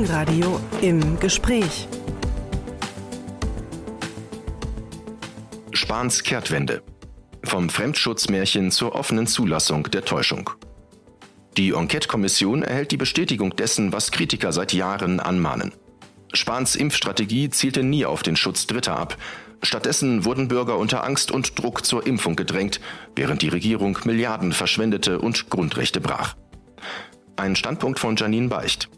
Inforadio im Gespräch. Spahns Kehrtwende. Vom Fremdschutzmärchen zur offenen Zulassung der Täuschung. Die Enquete-Kommission erhält die Bestätigung dessen, was Kritiker seit Jahren anmahnen. Spahns Impfstrategie zielte nie auf den Schutz Dritter ab. Stattdessen wurden Bürger unter Angst und Druck zur Impfung gedrängt, während die Regierung Milliarden verschwendete und Grundrechte brach. Ein Standpunkt von Janine Beicht.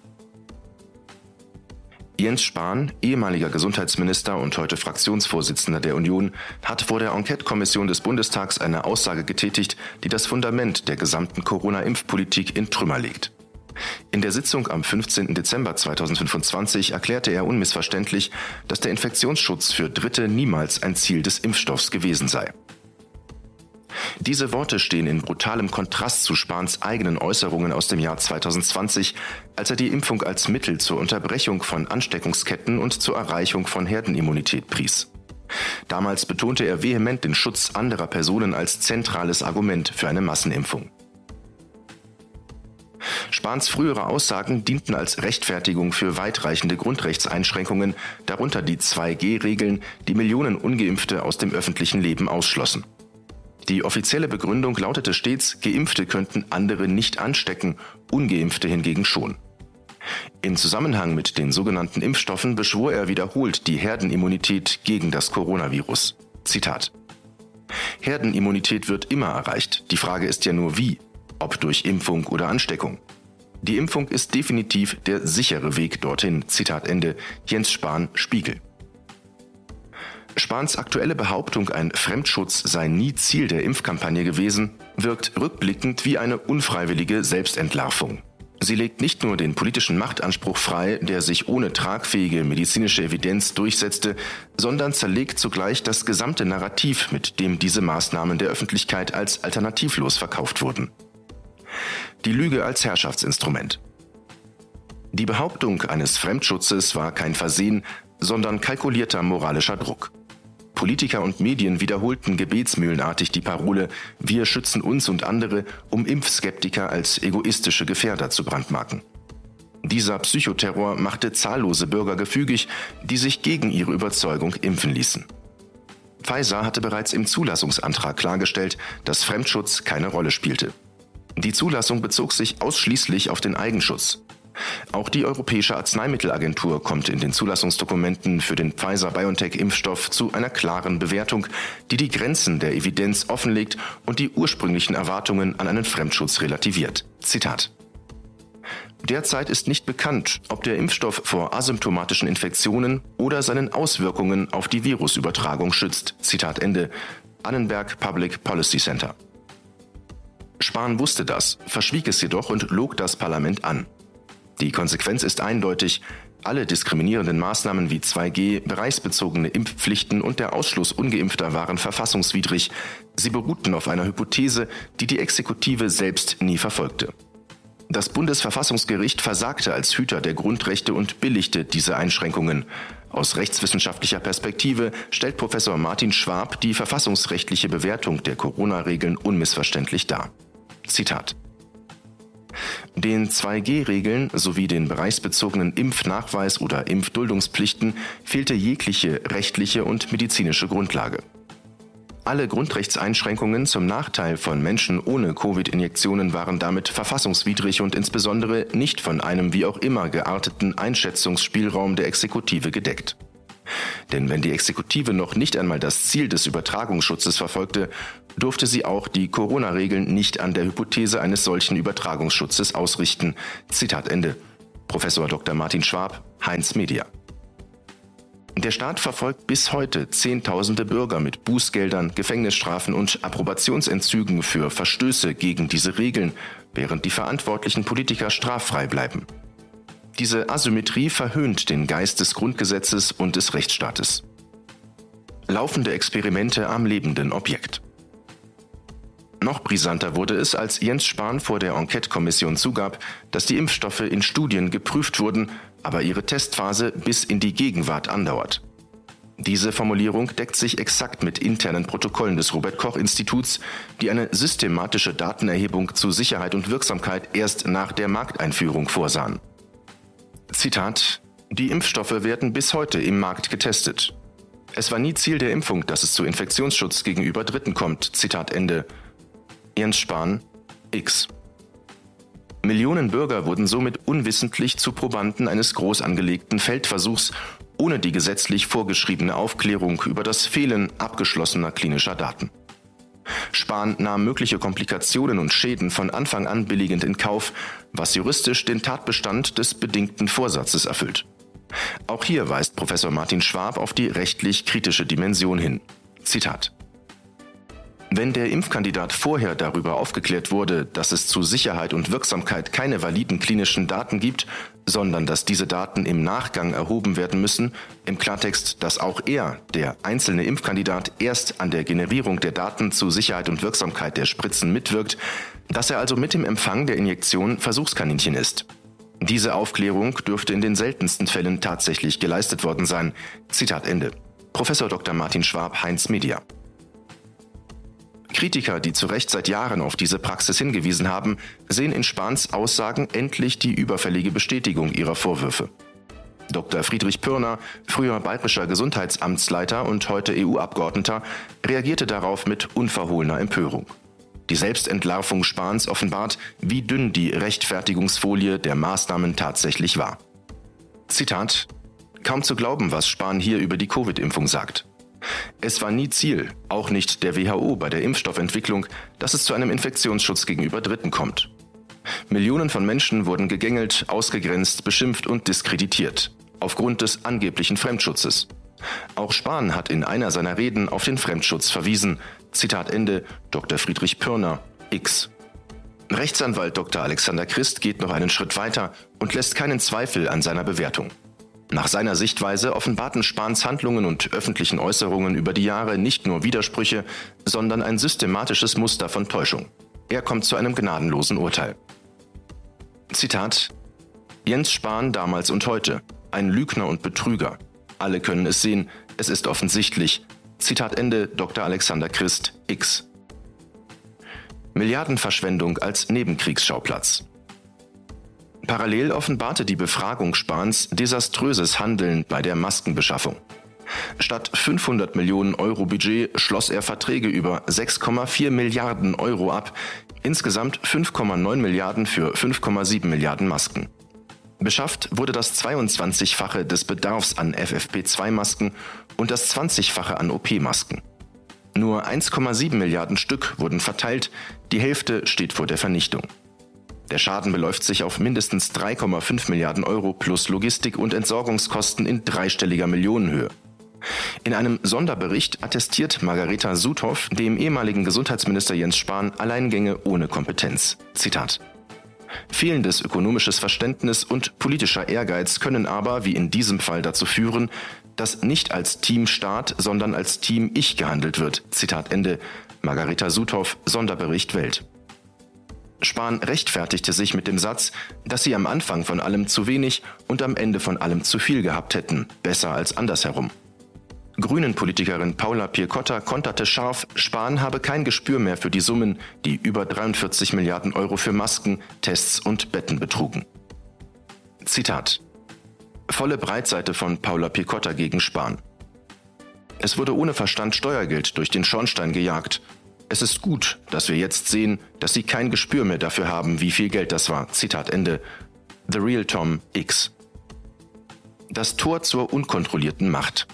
Jens Spahn, ehemaliger Gesundheitsminister und heute Fraktionsvorsitzender der Union, hat vor der Enquete-Kommission des Bundestags eine Aussage getätigt, die das Fundament der gesamten Corona-Impfpolitik in Trümmer legt. In der Sitzung am 15. Dezember 2025 erklärte er unmissverständlich, dass der Infektionsschutz für Dritte niemals ein Ziel des Impfstoffs gewesen sei. Diese Worte stehen in brutalem Kontrast zu Spahns eigenen Äußerungen aus dem Jahr 2020, als er die Impfung als Mittel zur Unterbrechung von Ansteckungsketten und zur Erreichung von Herdenimmunität pries. Damals betonte er vehement den Schutz anderer Personen als zentrales Argument für eine Massenimpfung. Spahns frühere Aussagen dienten als Rechtfertigung für weitreichende Grundrechtseinschränkungen, darunter die 2G-Regeln, die Millionen Ungeimpfte aus dem öffentlichen Leben ausschlossen. Die offizielle Begründung lautete stets, Geimpfte könnten andere nicht anstecken, Ungeimpfte hingegen schon. Im Zusammenhang mit den sogenannten Impfstoffen beschwor er wiederholt die Herdenimmunität gegen das Coronavirus. Zitat: Herdenimmunität wird immer erreicht. Die Frage ist ja nur wie, ob durch Impfung oder Ansteckung. Die Impfung ist definitiv der sichere Weg dorthin. Zitat Ende. Jens Spahn, Spiegel. Spahns aktuelle Behauptung, ein Fremdschutz sei nie Ziel der Impfkampagne gewesen, wirkt rückblickend wie eine unfreiwillige Selbstentlarvung. Sie legt nicht nur den politischen Machtanspruch frei, der sich ohne tragfähige medizinische Evidenz durchsetzte, sondern zerlegt zugleich das gesamte Narrativ, mit dem diese Maßnahmen der Öffentlichkeit als alternativlos verkauft wurden. Die Lüge als Herrschaftsinstrument. Die Behauptung eines Fremdschutzes war kein Versehen, sondern kalkulierter moralischer Druck. Politiker und Medien wiederholten gebetsmühlenartig die Parole „Wir schützen uns und andere", um Impfskeptiker als egoistische Gefährder zu brandmarken. Dieser Psychoterror machte zahllose Bürger gefügig, die sich gegen ihre Überzeugung impfen ließen. Pfizer hatte bereits im Zulassungsantrag klargestellt, dass Fremdschutz keine Rolle spielte. Die Zulassung bezog sich ausschließlich auf den Eigenschutz. Auch die Europäische Arzneimittelagentur kommt in den Zulassungsdokumenten für den Pfizer-BioNTech-Impfstoff zu einer klaren Bewertung, die die Grenzen der Evidenz offenlegt und die ursprünglichen Erwartungen an einen Fremdschutz relativiert. Zitat: Derzeit ist nicht bekannt, ob der Impfstoff vor asymptomatischen Infektionen oder seinen Auswirkungen auf die Virusübertragung schützt. Zitat Ende. Annenberg Public Policy Center. Spahn wusste das, verschwieg es jedoch und log das Parlament an. Die Konsequenz ist eindeutig: Alle diskriminierenden Maßnahmen wie 2G, bereichsbezogene Impfpflichten und der Ausschluss Ungeimpfter waren verfassungswidrig. Sie beruhten auf einer Hypothese, die die Exekutive selbst nie verfolgte. Das Bundesverfassungsgericht versagte als Hüter der Grundrechte und billigte diese Einschränkungen. Aus rechtswissenschaftlicher Perspektive stellt Professor Martin Schwab die verfassungsrechtliche Bewertung der Corona-Regeln unmissverständlich dar. Zitat: Den 2G-Regeln sowie den bereichsbezogenen Impfnachweis- oder Impfduldungspflichten fehlte jegliche rechtliche und medizinische Grundlage. Alle Grundrechtseinschränkungen zum Nachteil von Menschen ohne Covid-Injektionen waren damit verfassungswidrig und insbesondere nicht von einem wie auch immer gearteten Einschätzungsspielraum der Exekutive gedeckt. Denn wenn die Exekutive noch nicht einmal das Ziel des Übertragungsschutzes verfolgte, durfte sie auch die Corona-Regeln nicht an der Hypothese eines solchen Übertragungsschutzes ausrichten. Zitat Ende. Professor Dr. Martin Schwab, Heinz Media. Der Staat verfolgt bis heute Zehntausende Bürger mit Bußgeldern, Gefängnisstrafen und Approbationsentzügen für Verstöße gegen diese Regeln, während die verantwortlichen Politiker straffrei bleiben. Diese Asymmetrie verhöhnt den Geist des Grundgesetzes und des Rechtsstaates. Laufende Experimente am lebenden Objekt. Noch brisanter wurde es, als Jens Spahn vor der Enquete-Kommission zugab, dass die Impfstoffe in Studien geprüft wurden, aber ihre Testphase bis in die Gegenwart andauert. Diese Formulierung deckt sich exakt mit internen Protokollen des Robert-Koch-Instituts, die eine systematische Datenerhebung zu Sicherheit und Wirksamkeit erst nach der Markteinführung vorsahen. Zitat: Die Impfstoffe werden bis heute im Markt getestet. Es war nie Ziel der Impfung, dass es zu Infektionsschutz gegenüber Dritten kommt. Zitat Ende. Jens Spahn, X. Millionen Bürger wurden somit unwissentlich zu Probanden eines groß angelegten Feldversuchs ohne die gesetzlich vorgeschriebene Aufklärung über das Fehlen abgeschlossener klinischer Daten. Spahn nahm mögliche Komplikationen und Schäden von Anfang an billigend in Kauf, was juristisch den Tatbestand des bedingten Vorsatzes erfüllt. Auch hier weist Professor Martin Schwab auf die rechtlich kritische Dimension hin. Zitat: Wenn der Impfkandidat vorher darüber aufgeklärt wurde, dass es zu Sicherheit und Wirksamkeit keine validen klinischen Daten gibt, sondern dass diese Daten im Nachgang erhoben werden müssen, im Klartext, dass auch er, der einzelne Impfkandidat, erst an der Generierung der Daten zu Sicherheit und Wirksamkeit der Spritzen mitwirkt, dass er also mit dem Empfang der Injektion Versuchskaninchen ist. Diese Aufklärung dürfte in den seltensten Fällen tatsächlich geleistet worden sein. Zitat Ende. Professor Dr. Martin Schwab, Heinz Media. Kritiker, die zu Recht seit Jahren auf diese Praxis hingewiesen haben, sehen in Spahns Aussagen endlich die überfällige Bestätigung ihrer Vorwürfe. Dr. Friedrich Pürner, früher bayerischer Gesundheitsamtsleiter und heute EU-Abgeordneter, reagierte darauf mit unverhohlener Empörung. Die Selbstentlarvung Spahns offenbart, wie dünn die Rechtfertigungsfolie der Maßnahmen tatsächlich war. Zitat: Kaum zu glauben, was Spahn hier über die Covid-Impfung sagt. Es war nie Ziel, auch nicht der WHO bei der Impfstoffentwicklung, dass es zu einem Infektionsschutz gegenüber Dritten kommt. Millionen von Menschen wurden gegängelt, ausgegrenzt, beschimpft und diskreditiert, aufgrund des angeblichen Fremdschutzes. Auch Spahn hat in einer seiner Reden auf den Fremdschutz verwiesen. Zitat Ende, Dr. Friedrich Pürner, X. Rechtsanwalt Dr. Alexander Christ geht noch einen Schritt weiter und lässt keinen Zweifel an seiner Bewertung. Nach seiner Sichtweise offenbarten Spahns Handlungen und öffentlichen Äußerungen über die Jahre nicht nur Widersprüche, sondern ein systematisches Muster von Täuschung. Er kommt zu einem gnadenlosen Urteil. Zitat: Jens Spahn damals und heute, ein Lügner und Betrüger. Alle können es sehen, es ist offensichtlich. Zitat Ende, Dr. Alexander Christ, X. Milliardenverschwendung als Nebenkriegsschauplatz. Parallel offenbarte die Befragung Spahns desaströses Handeln bei der Maskenbeschaffung. Statt 500 Millionen Euro Budget schloss er Verträge über 6,4 Milliarden Euro ab, insgesamt 5,9 Milliarden für 5,7 Milliarden Masken. Beschafft wurde das 22-fache des Bedarfs an FFP2-Masken und das 20-fache an OP-Masken. Nur 1,7 Milliarden Stück wurden verteilt, die Hälfte steht vor der Vernichtung. Der Schaden beläuft sich auf mindestens 3,5 Milliarden Euro plus Logistik- und Entsorgungskosten in dreistelliger Millionenhöhe. In einem Sonderbericht attestiert Margareta Suthoff dem ehemaligen Gesundheitsminister Jens Spahn Alleingänge ohne Kompetenz. Zitat: Fehlendes ökonomisches Verständnis und politischer Ehrgeiz können aber, wie in diesem Fall, dazu führen, dass nicht als Team Staat, sondern als Team Ich gehandelt wird. Zitat Ende. Margareta Suthoff, Sonderbericht Welt. Spahn rechtfertigte sich mit dem Satz, dass sie am Anfang von allem zu wenig und am Ende von allem zu viel gehabt hätten, besser als andersherum. Grünen-Politikerin Paula Pier-Kotta konterte scharf, Spahn habe kein Gespür mehr für die Summen, die über 43 Milliarden Euro für Masken, Tests und Betten betrugen. Zitat: Volle Breitseite von Paula Pier-Kotta gegen Spahn. Es wurde ohne Verstand Steuergeld durch den Schornstein gejagt. Es ist gut, dass wir jetzt sehen, dass sie kein Gespür mehr dafür haben, wie viel Geld das war. Zitat Ende. The Real Tom X. Das Tor zur unkontrollierten Macht.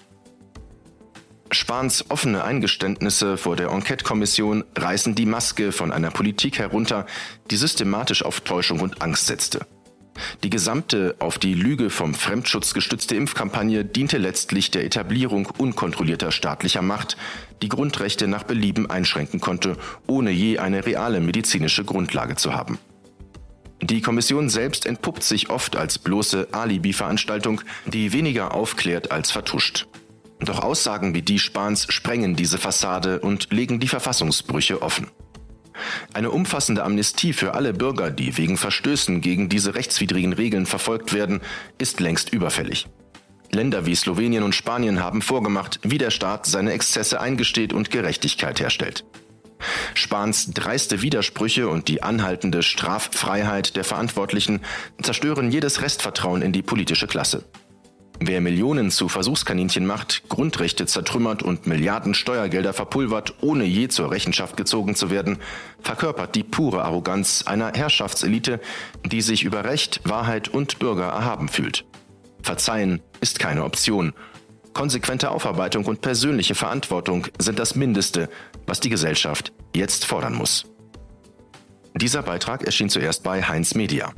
Spahns offene Eingeständnisse vor der Enquete-Kommission reißen die Maske von einer Politik herunter, die systematisch auf Täuschung und Angst setzte. Die gesamte auf die Lüge vom Fremdschutz gestützte Impfkampagne diente letztlich der Etablierung unkontrollierter staatlicher Macht, die Grundrechte nach Belieben einschränken konnte, ohne je eine reale medizinische Grundlage zu haben. Die Kommission selbst entpuppt sich oft als bloße Alibi-Veranstaltung, die weniger aufklärt als vertuscht. Doch Aussagen wie die Spahns sprengen diese Fassade und legen die Verfassungsbrüche offen. Eine umfassende Amnestie für alle Bürger, die wegen Verstößen gegen diese rechtswidrigen Regeln verfolgt werden, ist längst überfällig. Länder wie Slowenien und Spanien haben vorgemacht, wie der Staat seine Exzesse eingesteht und Gerechtigkeit herstellt. Spahns dreiste Widersprüche und die anhaltende Straffreiheit der Verantwortlichen zerstören jedes Restvertrauen in die politische Klasse. Wer Millionen zu Versuchskaninchen macht, Grundrechte zertrümmert und Milliarden Steuergelder verpulvert, ohne je zur Rechenschaft gezogen zu werden, verkörpert die pure Arroganz einer Herrschaftselite, die sich über Recht, Wahrheit und Bürger erhaben fühlt. Verzeihen ist keine Option. Konsequente Aufarbeitung und persönliche Verantwortung sind das Mindeste, was die Gesellschaft jetzt fordern muss. Dieser Beitrag erschien zuerst bei Heinz Media.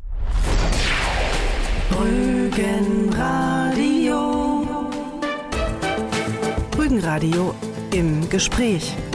Rügenradio im Gespräch.